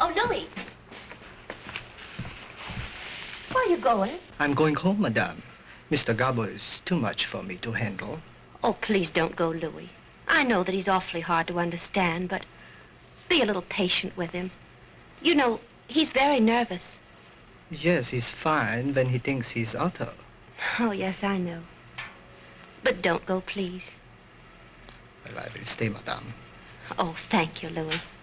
Oh, Louis. Where are you going? I'm going home, madame. Mr. Gabo is too much for me to handle. Oh, please don't go, Louis. I know that he's awfully hard to understand, but be a little patient with him. You know, he's very nervous. Yes, he's fine when he thinks he's Otto. Oh, yes, I know. But don't go, please. Well, I will stay, madame. Oh, thank you, Louis.